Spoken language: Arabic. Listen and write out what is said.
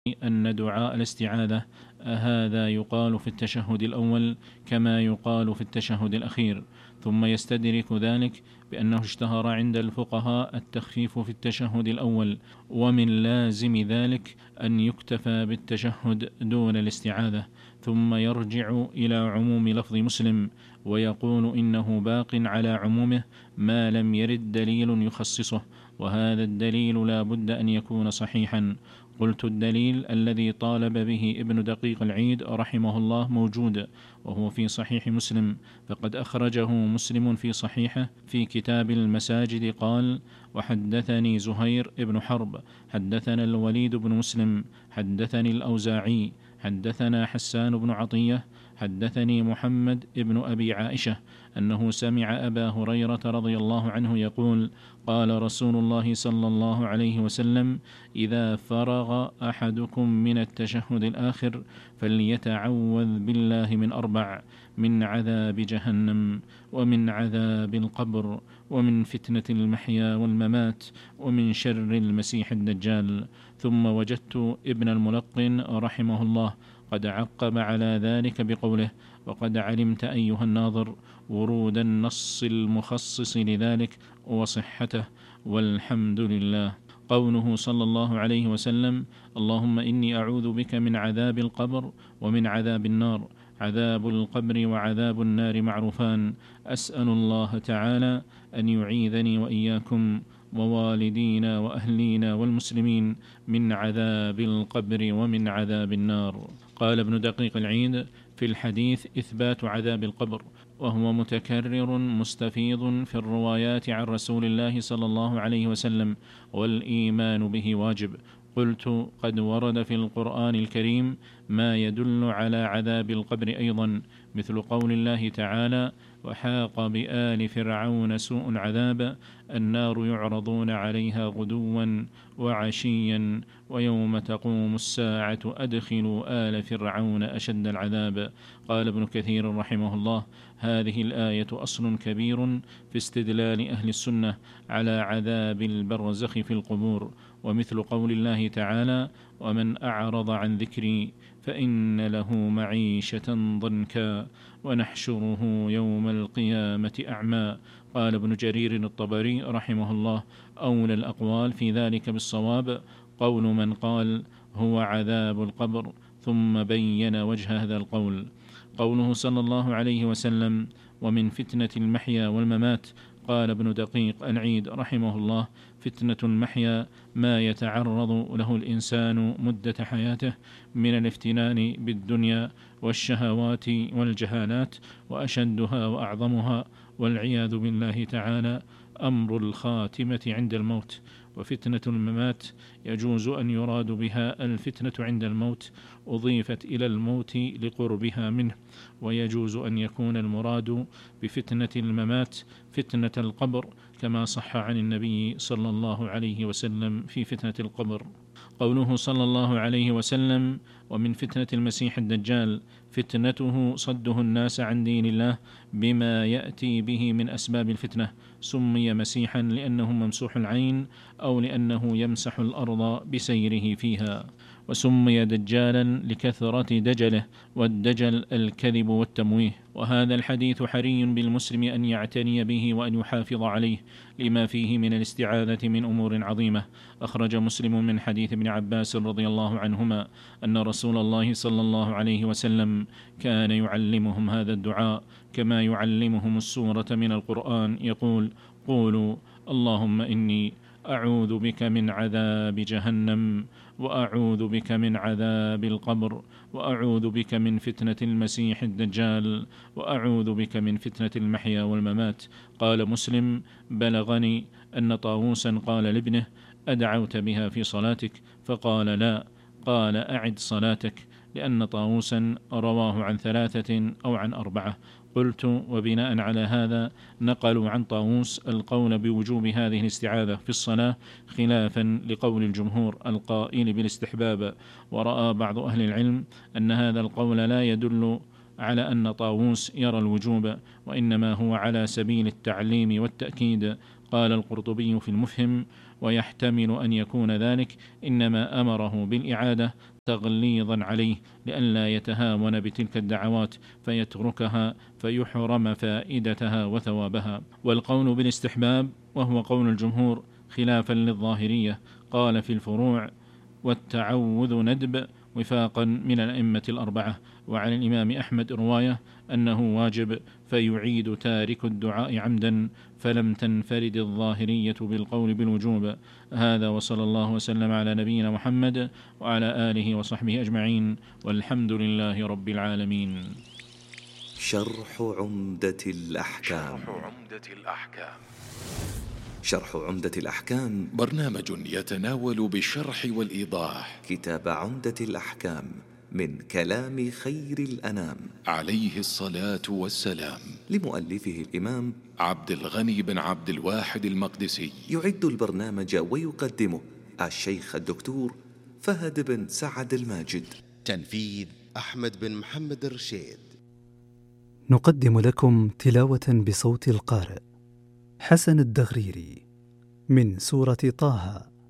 أن دعاء الاستعاذة هذا يقال في التشهد الأول كما يقال في التشهد الأخير، ثم يستدرك ذلك بأنه اشتهر عند الفقهاء التخفيف في التشهد الأول، ومن لازم ذلك أن يكتفى بالتشهد دون الاستعاذة، ثم يرجع إلى عموم لفظ مسلم ويقول إنه باق على عمومه ما لم يرد دليل يخصصه، وهذا الدليل لا بد أن يكون صحيحا. قلت الدليل الذي طالب به ابن دقيق العيد رحمه الله موجود، وهو في صحيح مسلم، فقد أخرجه مسلم في صحيحه في كتاب المساجد قال: وحدثني زهير ابن حرب حدثنا الوليد بن مسلم حدثني الأوزاعي حدثنا حسان بن عطية حدثني محمد ابن أبي عائشة أنه سمع أبا هريرة رضي الله عنه يقول: قال رسول الله صلى الله عليه وسلم: إذا فرغ أحدكم من التشهد الآخر فليتعوذ بالله من أربع: من عذاب جهنم، ومن عذاب القبر، ومن فتنة المحيا والممات، ومن شر المسيح الدجال. ثم وجدت ابن الملقن رحمه الله قد عقب على ذلك بقوله: وقد علمت أيها الناظر ورود النص المخصص لذلك وصحته، والحمد لله. قوله صلى الله عليه وسلم: اللهم إني أعوذ بك من عذاب القبر ومن عذاب النار. عذاب القبر وعذاب النار معروفان، أسأل الله تعالى أن يعيذني وإياكم ووالدينا وأهلينا والمسلمين من عذاب القبر ومن عذاب النار. قال ابن دقيق العيد: في الحديث إثبات عذاب القبر، وهو متكرر مستفيض في الروايات عن رسول الله صلى الله عليه وسلم، والإيمان به واجب. قلت: قد ورد في القرآن الكريم ما يدل على عذاب القبر أيضا، مثل قول الله تعالى: وحاق بآل فرعون سوء العذاب النار يعرضون عليها غدوا وعشيا ويوم تقوم الساعة أدخلوا آل فرعون أشد العذاب. قال ابن كثير رحمه الله: هذه الآية أصل كبير في استدلال أهل السنة على عذاب البرزخ في القبور، ومثل قول الله تعالى: ومن أعرض عن ذكري فإن له معيشة ضنكا ونحشره يوم القيامة أعمى. قال ابن جرير الطبري رحمه الله: أولى الأقوال في ذلك بالصواب قول من قال هو عذاب القبر، ثم بين وجه هذا القول. قوله صلى الله عليه وسلم: ومن فتنة المحيا والممات. قال ابن دقيق العيد رحمه الله: فتنة المحيا ما يتعرض له الإنسان مدة حياته من الافتنان بالدنيا والشهوات والجهالات، وأشدها وأعظمها والعياذ بالله تعالى أمر الخاتمة عند الموت. وفتنة الممات يجوز أن يراد بها الفتنة عند الموت أضيفت إلى الموت لقربها منه، ويجوز أن يكون المراد بفتنة الممات فتنة القبر، كما صح عن النبي صلى الله عليه وسلم في فتنة القبر. قوله صلى الله عليه وسلم: ومن فتنة المسيح الدجال فتنته صده الناس عن دين الله بما يأتي به من أسباب الفتنة. سمي مسيحا لأنه ممسوح العين أو لأنه يمسح الأرض بسيره فيها، وسمي دجالا لكثرة دجله، والدجل الكذب والتمويه. وهذا الحديث حري بالمسلم أن يعتني به وأن يحافظ عليه لما فيه من الاستعاذة من أمور عظيمة. أخرج مسلم من حديث ابن عباس رضي الله عنهما أن رسول الله صلى الله عليه وسلم كان يعلمهم هذا الدعاء كما يعلمهم السورة من القرآن، يقول: قولوا اللهم إني أعوذ بك من عذاب جهنم، وأعوذ بك من عذاب القبر، وأعوذ بك من فتنة المسيح الدجال، وأعوذ بك من فتنة المحيا والممات. قال مسلم: بلغني أن طاووسا قال لابنه: أدعوت بها في صلاتك؟ فقال: لا. قال: أعد صلاتك، لأن طاووسا رواه عن 3 أو عن 4. قلت: وبناء على هذا نقلوا عن طاووس القول بوجوب هذه الاستعاذة في الصلاة، خلافا لقول الجمهور القائل بالاستحباب. ورأى بعض أهل العلم أن هذا القول لا يدل على أن طاووس يرى الوجوب، وإنما هو على سبيل التعليم والتأكيد. قال القرطبي في المفهم: ويحتمل أن يكون ذلك إنما أمره بالإعادة تغليظا عليه لئلا يتهاون بتلك الدعوات فيتركها فيحرم فائدتها وثوابها. والقول بالاستحباب وهو قول الجمهور خلافا للظاهرية قال في الفروع: والتعوذ ندب وفاقا من الأئمة الأربعة. وعن الإمام أحمد رواية أنه واجب فيعيد تارك الدعاء عمدا، فلم تنفرد الظاهرية بالقول بالوجوب. هذا وصلى الله وسلم على نبينا محمد وعلى آله وصحبه أجمعين، والحمد لله رب العالمين. شرح عمدة الأحكام. شرح عمدة الأحكام برنامج يتناول بالشرح والإيضاح كتاب عمدة الأحكام من كلام خير الأنام عليه الصلاة والسلام، لمؤلفه الإمام عبد الغني بن عبد الواحد المقدسي. يعد البرنامج ويقدمه الشيخ الدكتور فهد بن سعد الماجد. تنفيذ أحمد بن محمد الرشيد. نقدم لكم تلاوة بصوت القارئ حسن الدغريري من سورة طه